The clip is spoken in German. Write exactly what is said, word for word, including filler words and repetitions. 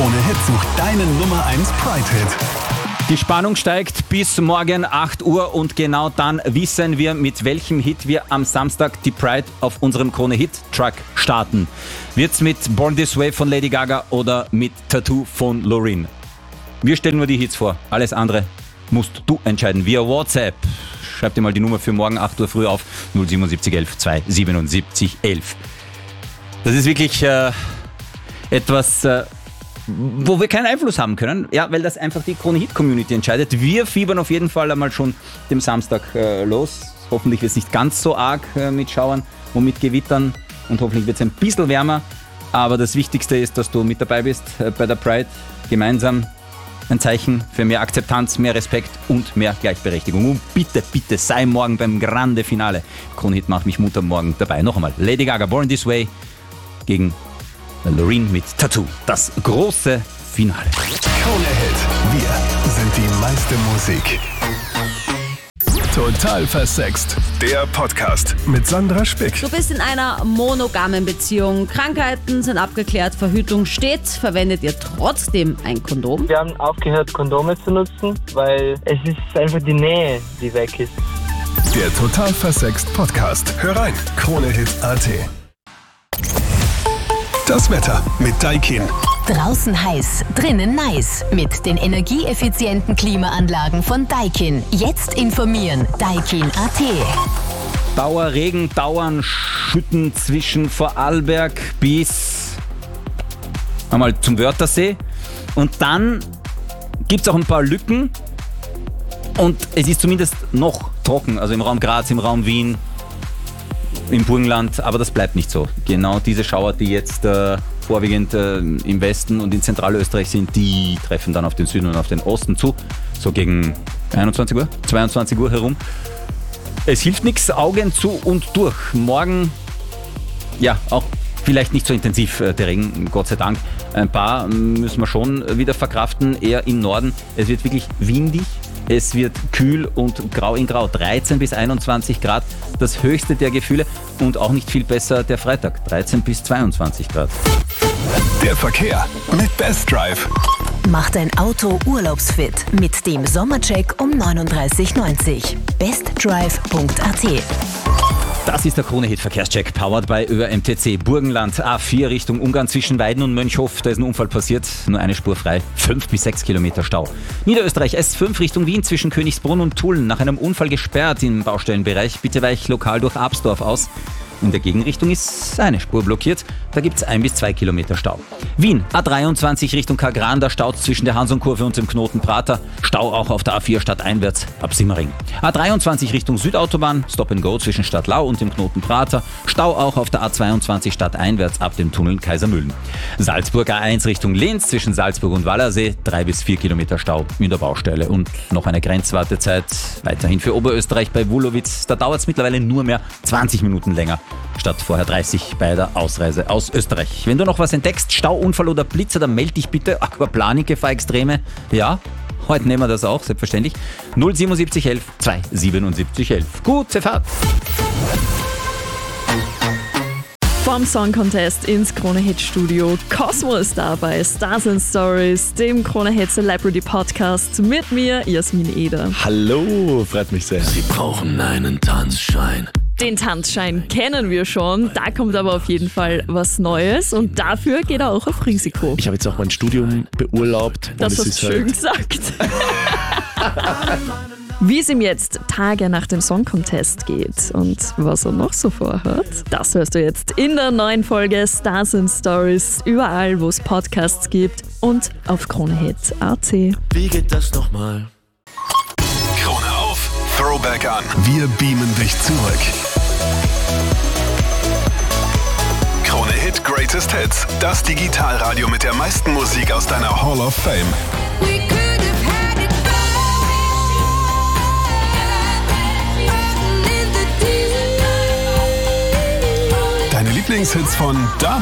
Krone Hit sucht deinen Nummer eins Pride-Hit. Die Spannung steigt bis morgen acht Uhr und genau dann wissen wir, mit welchem Hit wir am Samstag die Pride auf unserem Krone Hit Truck starten. Wird's mit Born This Way von Lady Gaga oder mit Tattoo von Loreen? Wir stellen nur die Hits vor, alles andere musst du entscheiden via WhatsApp. Schreib dir mal die Nummer für morgen acht Uhr früh auf null sieben sieben eins zwei sieben sieben elf. Das ist wirklich äh, etwas, äh, wo wir keinen Einfluss haben können, ja, weil das einfach die Krone-Hit-Community entscheidet. Wir fiebern auf jeden Fall einmal schon dem Samstag äh, los. Hoffentlich wird es nicht ganz so arg äh, mit Schauern und mit Gewittern und hoffentlich wird es ein bisschen wärmer. Aber das Wichtigste ist, dass du mit dabei bist äh, bei der Pride. Gemeinsam ein Zeichen für mehr Akzeptanz, mehr Respekt und mehr Gleichberechtigung. Und bitte, bitte sei morgen beim Grande Finale. Krone-Hit macht mich munter morgen dabei. Noch einmal, Lady Gaga, Born This Way gegen Loreen mit Tattoo. Das große Finale. Krone Hit. Wir sind die meiste Musik. Total versext. Der Podcast mit Sandra Spick. Du bist in einer monogamen Beziehung. Krankheiten sind abgeklärt, Verhütung steht. Verwendet ihr trotzdem ein Kondom? Wir haben aufgehört, Kondome zu nutzen, weil es ist einfach die Nähe, die weg ist. Der Total versext Podcast. Hör rein. Krone Hit Punkt a t. Das Wetter mit Daikin. Draußen heiß, drinnen nice. Mit den energieeffizienten Klimaanlagen von Daikin. Jetzt informieren. Daikin Punkt a t. Dauerregen, Dauernschütten zwischen Vorarlberg bis einmal zum Wörthersee. Und dann gibt es auch ein paar Lücken. Und es ist zumindest noch trocken. Also im Raum Graz, im Raum Wien, im Burgenland, aber das bleibt nicht so. Genau diese Schauer, die jetzt äh, vorwiegend äh, im Westen und in Zentralösterreich sind, die treffen dann auf den Süden und auf den Osten zu. So gegen einundzwanzig Uhr, zweiundzwanzig Uhr herum. Es hilft nichts, Augen zu und durch. Morgen, ja, auch vielleicht nicht so intensiv äh, der Regen, Gott sei Dank. Ein paar müssen wir schon wieder verkraften, eher im Norden. Es wird wirklich windig. Es wird kühl und grau in grau, dreizehn bis einundzwanzig Grad, das höchste der Gefühle und auch nicht viel besser der Freitag, dreizehn bis zweiundzwanzig Grad. Der Verkehr mit Best Drive. Mach dein Auto urlaubsfit mit dem Sommercheck um neununddreißig neunzig. bestdrive Punkt a t. Das ist der Krone-Hit Verkehrscheck, powered by Ö R M T C. Burgenland, A vier Richtung Ungarn zwischen Weiden und Mönchhof. Da ist ein Unfall passiert, nur eine Spur frei, fünf bis sechs Kilometer Stau. Niederösterreich S fünf Richtung Wien zwischen Königsbrunn und Tulln. Nach einem Unfall gesperrt im Baustellenbereich. Bitte weich lokal durch Absdorf aus. In der Gegenrichtung ist eine Spur blockiert. Da gibt es ein bis zwei Kilometer Stau. Wien, A dreiundzwanzig Richtung Kagran, da staut zwischen der Hansonkurve und dem Knoten Prater. Stau auch auf der A vier stadteinwärts ab Simmering. A dreiundzwanzig Richtung Südautobahn, Stop and Go zwischen Stadtlau und dem Knoten Prater. Stau auch auf der A zweiundzwanzig stadteinwärts ab dem Tunnel Kaisermühlen. Salzburg A eins Richtung Linz zwischen Salzburg und Wallersee, drei bis vier Kilometer Stau in der Baustelle. Und noch eine Grenzwartezeit weiterhin für Oberösterreich bei Wulowitz. Da dauert es mittlerweile nur mehr zwanzig Minuten länger. Statt vorher dreißig bei der Ausreise aus Österreich. Wenn du noch was entdeckst, Stauunfall oder Blitzer, dann melde dich bitte. Aquaplaning, Gefahrextreme. Ja, heute nehmen wir das auch, selbstverständlich. null sieben sieben elf zwei sieben sieben elf. Gute Fahrt! Vom Song Contest ins Krone Hit Studio. Cosmo ist da bei Stars and Stories, dem Krone Hit Celebrity Podcast mit mir, Jasmin Eder. Hallo, freut mich sehr. Sie brauchen einen Tanzschein. Den Tanzschein kennen wir schon, da kommt aber auf jeden Fall was Neues und dafür geht er auch auf Risiko. Ich habe jetzt auch mein Studium beurlaubt. Das hast du schön gesagt. Wie es ihm jetzt Tage nach dem Song Contest geht und was er noch so vorhat, das hörst du jetzt in der neuen Folge Stars and Stories, überall wo es Podcasts gibt und auf Krone-Hit Punkt a t. Wie geht das nochmal? Krone auf, Throwback an. Wir beamen dich zurück. Krone Hit Greatest Hits, das Digitalradio mit der meisten Musik aus deiner Hall of Fame. Deine Lieblingshits von damals.